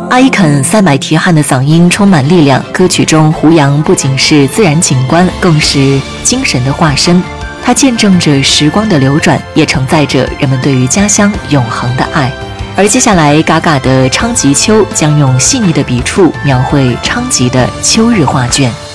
阿伊肯塞买提汉的嗓音充满力量，歌曲中胡杨不仅是自然景观，更是精神的化身。它见证着时光的流转，也承载着人们对于家乡永恒的爱。而接下来，嘎嘎的《昌吉秋》将用细腻的笔触描绘昌吉的秋日画卷。